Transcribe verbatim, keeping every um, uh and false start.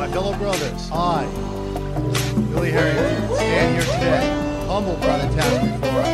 fellow brothers, I, Billy Harrington, stand here today, humbled by the task before us.